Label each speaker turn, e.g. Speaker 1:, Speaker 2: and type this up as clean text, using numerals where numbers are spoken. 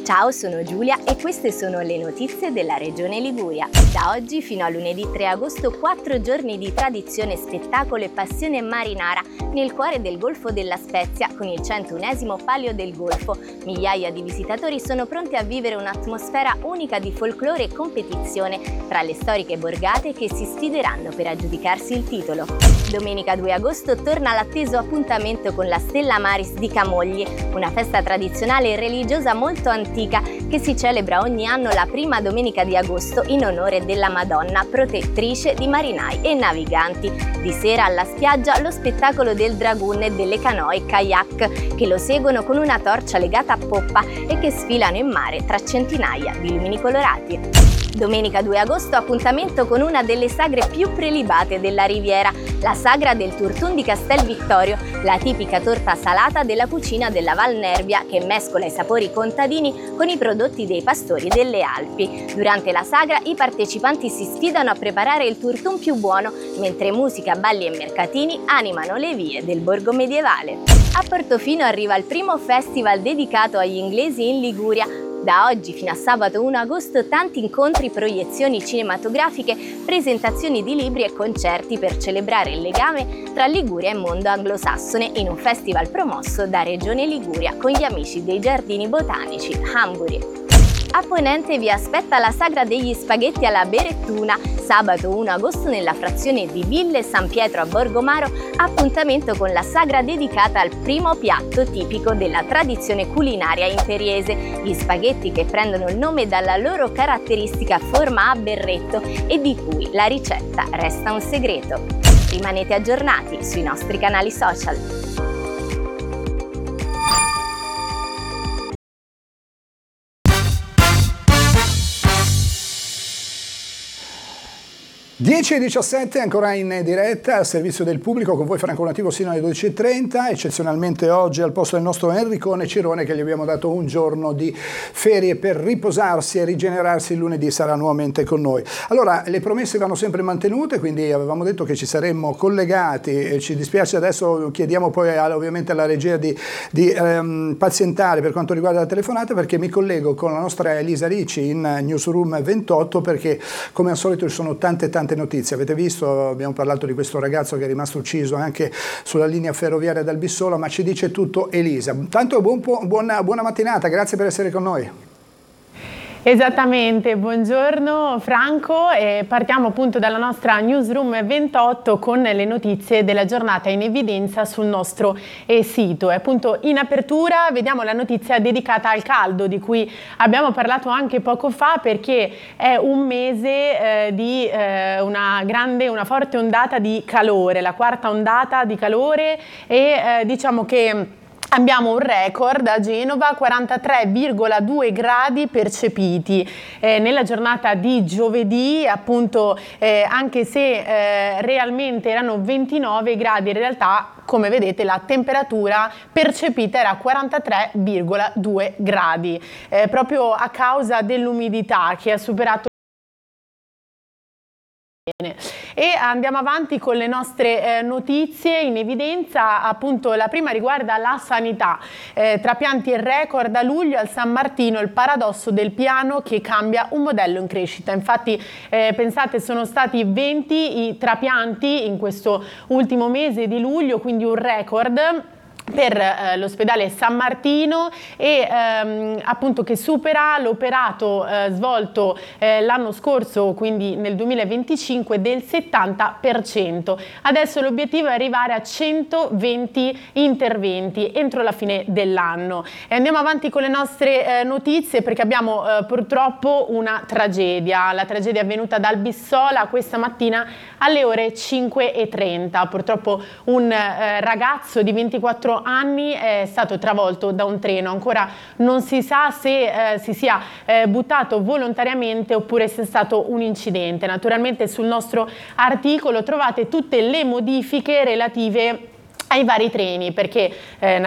Speaker 1: Ciao, sono Giulia e queste sono le notizie della Regione Liguria. Da oggi fino a lunedì 3 agosto 4 giorni di tradizione, spettacolo e passione marinara nel cuore del Golfo della Spezia con il 101esimo Palio del Golfo. Migliaia di visitatori sono pronti a vivere un'atmosfera unica di folklore e competizione tra le storiche borgate che si sfideranno per aggiudicarsi il titolo. Domenica 2 agosto torna l'atteso appuntamento con la Stella Maris di Camogli, una festa tradizionale e religiosa molto antica che si celebra ogni anno la prima domenica di agosto in onore della Madonna, protettrice di marinai e naviganti. Di sera alla spiaggia lo spettacolo del dragoon e delle canoe kayak che lo seguono con una torcia legata a poppa e che sfilano in mare tra centinaia di lumini colorati. Domenica 2 agosto appuntamento con una delle sagre più prelibate della Riviera, la sagra del Turtun di Castel Vittorio, la tipica torta salata della cucina della Val Nerbia che mescola i sapori contadini con i prodotti dei pastori delle Alpi. Durante la sagra i partecipanti si sfidano a preparare il turtun più buono, mentre musica, balli e mercatini animano le vie del borgo medievale. A Portofino arriva il primo festival dedicato agli inglesi in Liguria. Da oggi fino a sabato 1 agosto tanti incontri, proiezioni cinematografiche, presentazioni di libri e concerti per celebrare il legame tra Liguria e mondo anglosassone in un festival promosso da Regione Liguria con gli amici dei Giardini Botanici Hamburi. A Ponente vi aspetta la sagra degli spaghetti alla Berettuna, sabato 1 agosto nella frazione di Ville San Pietro a Borgomaro, appuntamento con la sagra dedicata al primo piatto tipico della tradizione culinaria imperiese, gli spaghetti che prendono il nome dalla loro caratteristica forma a berretto e di cui la ricetta resta un segreto. Rimanete aggiornati sui nostri canali social.
Speaker 2: 10:17 ancora in diretta al servizio del pubblico con voi Franco Nativo sino alle 12:30, eccezionalmente oggi al posto del nostro Enricone Cirone che gli abbiamo dato un giorno di ferie per riposarsi e rigenerarsi. Il lunedì sarà nuovamente con noi. Allora, le promesse vanno sempre mantenute, quindi avevamo detto che ci saremmo collegati, ci dispiace adesso, chiediamo poi ovviamente alla regia di pazientare per quanto riguarda la telefonata, perché mi collego con la nostra Elisa Ricci in Newsroom 28 perché come al solito ci sono tante notizie. Avete visto, abbiamo parlato di questo ragazzo che è rimasto ucciso anche sulla linea ferroviaria del Bissola, ma ci dice tutto Elisa. Tanto buona mattinata, grazie per essere con noi.
Speaker 3: Esattamente, buongiorno Franco, e partiamo appunto dalla nostra Newsroom 28 con le notizie della giornata in evidenza sul nostro sito. E appunto in apertura vediamo la notizia dedicata al caldo di cui abbiamo parlato anche poco fa, perché è un mese di una forte ondata di calore, la quarta ondata di calore, e diciamo che abbiamo un record a Genova, 43,2 gradi percepiti nella giornata di giovedì, appunto anche se realmente erano 29 gradi, in realtà come vedete la temperatura percepita era 43,2 gradi, proprio a causa dell'umidità che ha superato. E andiamo avanti con le nostre notizie in evidenza. Appunto la prima riguarda la sanità, trapianti e record a luglio al San Martino, il paradosso del piano che cambia un modello in crescita. Infatti pensate, sono stati 20 i trapianti in questo ultimo mese di luglio, quindi un record per l'ospedale San Martino, e appunto che supera l'operato svolto l'anno scorso, quindi nel 2025, del 70%. Adesso l'obiettivo è arrivare a 120 interventi entro la fine dell'anno. E andiamo avanti con le nostre notizie, perché abbiamo purtroppo una tragedia. La tragedia è avvenuta dal Bissola questa mattina alle ore 5:30. Purtroppo un ragazzo di 24 anni è stato travolto da un treno. Ancora non si sa se si sia buttato volontariamente oppure sia stato un incidente. Naturalmente sul nostro articolo trovate tutte le modifiche relative ai vari treni, perché